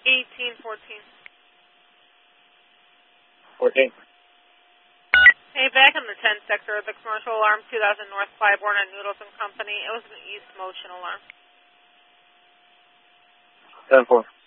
1814. 14. Hey, back in the 10 sector, the commercial alarm 2000 North Clybourne and Noodles and Company. It was an East Motion alarm. 10-4.